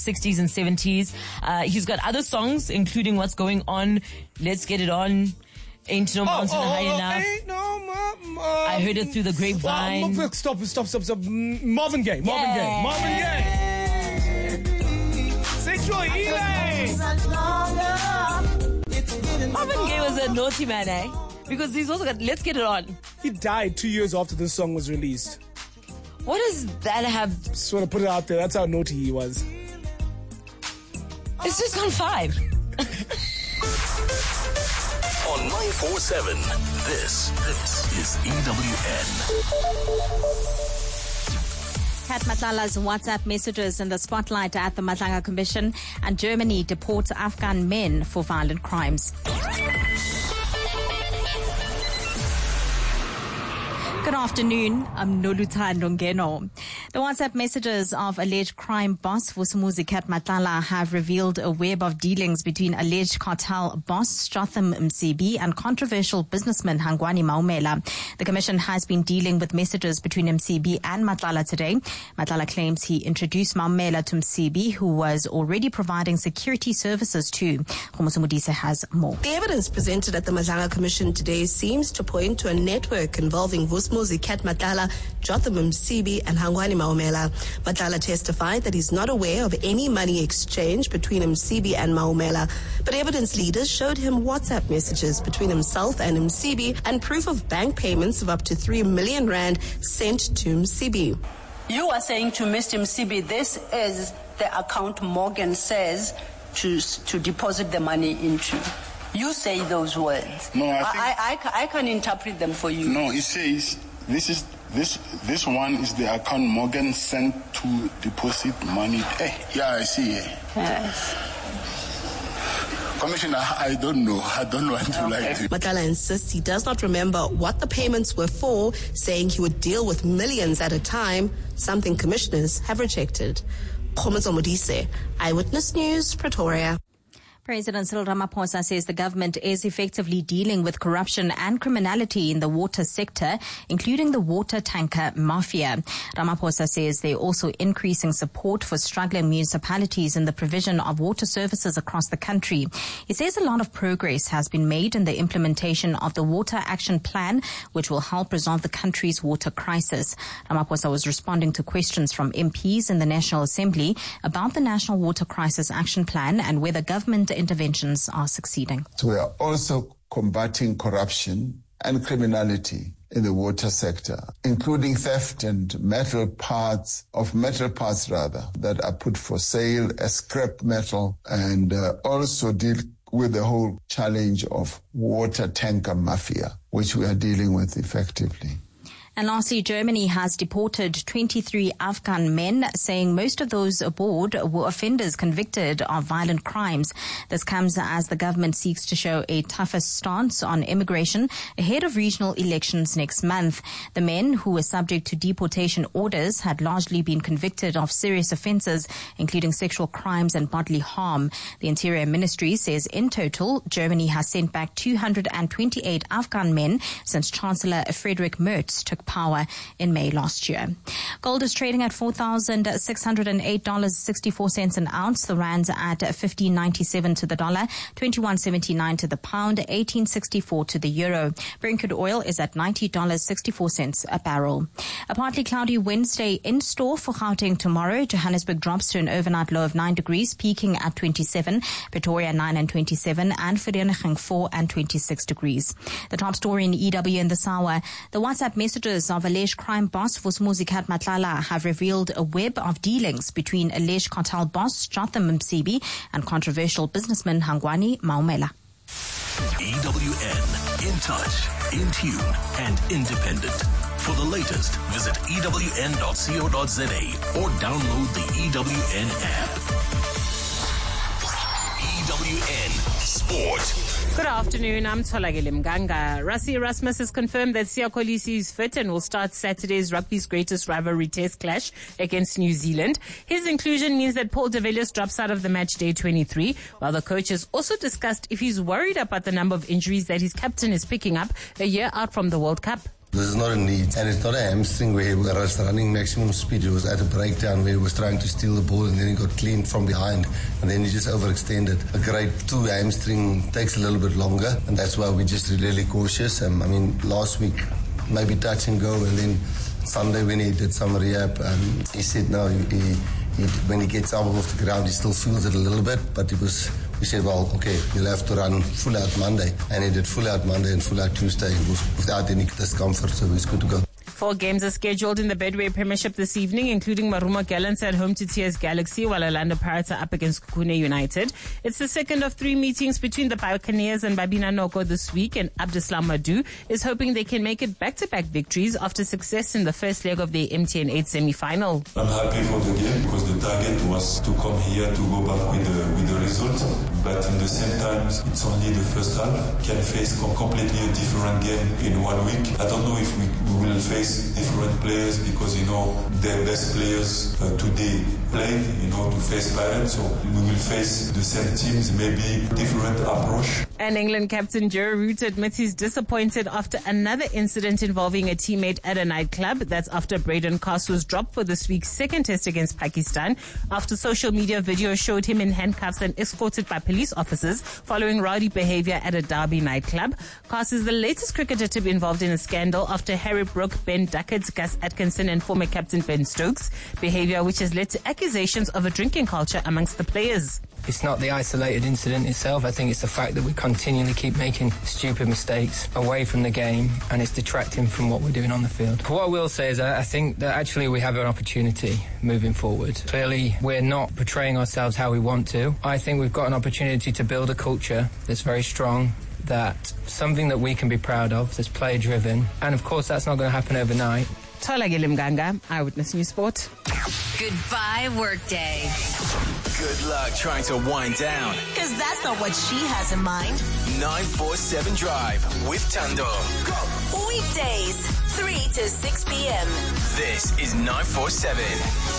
60s and 70s. He's got other songs, including What's Going On, Let's Get It On, Ain't No Mountain High Enough. Ain't no I heard it through the grapevine. Stop. Marvin Gaye. Marvin Gaye was a naughty man, eh? Because he's also got Let's Get It On. He died 2 years after this song was released. What does that have? Just want to put it out there. That's how naughty he was. It's just gone 5. On 947, this is EWN. Kat Matlala's WhatsApp messages in the spotlight at the Matlanga Commission, and Germany deports Afghan men for violent crimes. Good afternoon, I'm Noluthando Ngeno. The WhatsApp messages of alleged crime boss Vusumuzi Kat Matlala have revealed a web of dealings between alleged cartel boss Jotham Msibi and controversial businessman Hangwani Maumela. The commission has been dealing with messages between Msibi and Matlala today. Matlala claims he introduced Maumela to Msibi, who was already providing security services to. Kgomoso Modise has more. The evidence presented at the Matlanga Commission today seems to point to a network involving Vusumuzi Kat Matlala, Jotham Msibi, and Hangwani Maumela. Matlala testified that he's not aware of any money exchange between Msibi and Maumela, but evidence leaders showed him WhatsApp messages between himself and Msibi and proof of bank payments of up to 3 million rand sent to Msibi. You are saying to Mr. Msibi, this is the account Morgan says to deposit the money into. You say those words. No, I can interpret them for you. No, it says this one is the account Morgan sent to deposit money. Yeah, I see. Yes. Commissioner, I don't know. I don't want to lie to you. Matlala insists he does not remember what the payments were for, saying he would deal with millions at a time, something commissioners have rejected. Kgomoso Modise, Eyewitness News, Pretoria. President Cyril Ramaphosa says the government is effectively dealing with corruption and criminality in the water sector, including the water tanker mafia. Ramaphosa says they're also increasing support for struggling municipalities in the provision of water services across the country. He says a lot of progress has been made in the implementation of the Water Action Plan, which will help resolve the country's water crisis. Ramaphosa was responding to questions from MPs in the National Assembly about the National Water Crisis Action Plan and whether government interventions are succeeding. So we are also combating corruption and criminality in the water sector, including theft and metal parts that are put for sale as scrap metal, and also deal with the whole challenge of water tanker mafia, which we are dealing with effectively. And lastly, Germany has deported 23 Afghan men, saying most of those aboard were offenders convicted of violent crimes. This comes as the government seeks to show a tougher stance on immigration ahead of regional elections next month. The men, who were subject to deportation orders, had largely been convicted of serious offences, including sexual crimes and bodily harm. The Interior Ministry says in total, Germany has sent back 228 Afghan men since Chancellor Friedrich Merz took power in May last year. Gold is trading at $4,608.64 an ounce. The rand's at 15.97 to the dollar, 21.79 to the pound, 18.64 to the euro. Brent crude oil is at $90.64 a barrel. A partly cloudy Wednesday in store for Gauteng tomorrow. Johannesburg drops to an overnight low of 9 degrees, peaking at 27. Pretoria 9 and 27, and Vereeniging 4 and 26 degrees. The top story in EW in this hour: the WhatsApp messages of alleged crime boss Vusumuzi Kat Matlala have revealed a web of dealings between alleged cartel boss Jotham Msibi and controversial businessman Hangwani Maumela. EWN, in touch, in tune, and independent. For the latest, visit ewn.co.za or download the EWN app. EWN Sport. Good afternoon, I'm Tholagile Mganga. Rassie Erasmus has confirmed that Siya Kolisi is fit and will start Saturday's rugby's greatest rivalry test clash against New Zealand. His inclusion means that Paul de Villiers drops out of the match day 23, while the coach has also discussed if he's worried about the number of injuries that his captain is picking up a year out from the World Cup. This is not a knee, and it's not a hamstring where he was running maximum speed. It was at a breakdown where he was trying to steal the ball and then he got cleaned from behind and then he just overextended. A grade 2 hamstring takes a little bit longer, and that's why we're just really cautious. Last week, maybe touch and go, and then Sunday when he did some rehab, he said no, when he gets up off the ground, he still feels it a little bit, but we said, well, okay, you'll have to run full out Monday. And he did full out Monday and full out Tuesday without any discomfort, so he's good to go. 4 games are scheduled in the Bedway Premiership this evening, including Marumo Gallants at home to TS Galaxy, while Orlando Pirates are up against Kukune United. It's the second of 3 meetings between the Buccaneers and Babina Noko this week, and Abdeslam Madou is hoping they can make it back-to-back victories after success in the first leg of the MTN 8 semi-final. I'm happy for the game because the target was to come here to go back with the result, but in the same time, it's only the first half. Can face completely a different game in 1 week. I don't know if we will face different players because, their best players today played, to face Pirates. So we will face the same teams, maybe different approach. And England captain Joe Root admits he's disappointed after another incident involving a teammate at a nightclub. That's after Braden Carse was dropped for this week's second test against Pakistan after social media video showed him in handcuffs and escorted by police officers following rowdy behavior at a Derby nightclub. Carse is the latest cricketer to be involved in a scandal after Harry Brook, Ben Duckett, Gus Atkinson and former captain Ben Stokes' behavior, which has led to accusations of a drinking culture amongst the players. It's not the isolated incident itself. I think it's the fact that we continually keep making stupid mistakes away from the game, and it's detracting from what we're doing on the field. What I will say is I think that actually we have an opportunity moving forward. Clearly, we're not portraying ourselves how we want to. I think we've got an opportunity to build a culture that's very strong, that's something that we can be proud of, that's player-driven. And of course, that's not going to happen overnight. Tholakele Mganga, Eyewitness News Sport. Goodbye, workday. Good luck trying to wind down. Because that's not what she has in mind. 947 Drive with Tando. Go. Weekdays, 3 to 6 p.m. This is 947.